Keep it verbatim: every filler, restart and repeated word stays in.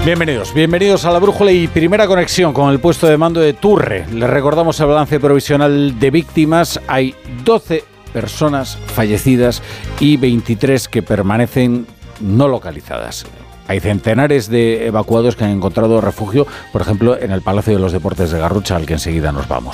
Bienvenidos, bienvenidos a La Brújula y primera conexión con el puesto de mando de Turre. Les recordamos el balance provisional de víctimas. Hay doce personas fallecidas y veintitrés que permanecen no localizadas. Hay centenares de evacuados que han encontrado refugio, por ejemplo, en el Palacio de los Deportes de Garrucha, al que enseguida nos vamos.